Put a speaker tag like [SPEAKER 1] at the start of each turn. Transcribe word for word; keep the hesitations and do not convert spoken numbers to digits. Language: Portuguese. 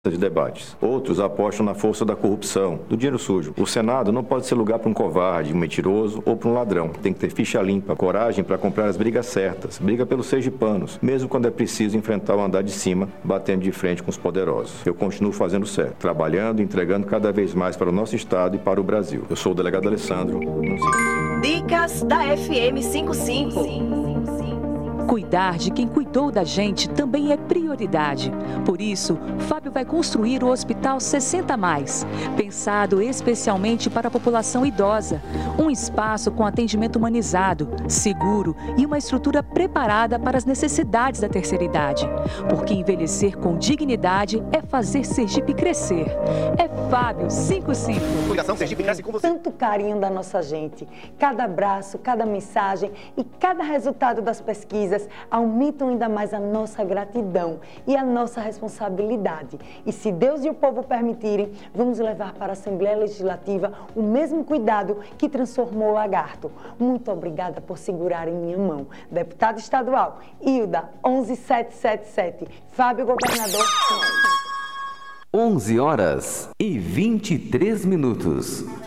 [SPEAKER 1] de debates. Outros apostam na força da corrupção, do dinheiro sujo. O Senado não pode ser lugar para um covarde, um mentiroso ou para um ladrão. Tem que ter ficha limpa, coragem para comprar as brigas certas, briga pelos sergipanos, mesmo quando é preciso enfrentar o andar de cima, batendo de frente com os poderosos. Eu continuo fazendo certo, trabalhando e entregando cada vez mais para o nosso estado e para o Brasil. Eu sou o delegado Alessandro.
[SPEAKER 2] Dicas da F M cinquenta e cinco.
[SPEAKER 3] Cuidar de quem cuidou da gente também é prioridade. Por isso, Fábio vai construir o Hospital sessenta mais, pensado especialmente para a população idosa. Um espaço com atendimento humanizado, seguro e uma estrutura preparada para as necessidades da terceira idade. Porque envelhecer com dignidade é fazer Sergipe crescer. É Fábio cinquenta e cinco.
[SPEAKER 4] Fundação Sergipe cresce com você.
[SPEAKER 5] Tanto carinho da nossa gente. Cada abraço, cada mensagem e cada resultado das pesquisas aumentam ainda mais a nossa gratidão e a nossa responsabilidade. E se Deus e o povo permitirem, vamos levar para a Assembleia Legislativa o mesmo cuidado que transformou o lagarto. Muito obrigada por segurar em minha mão. Deputado estadual, Hilda, onze mil setecentos e setenta e sete. Fábio, governador.
[SPEAKER 6] onze horas e vinte e três minutos.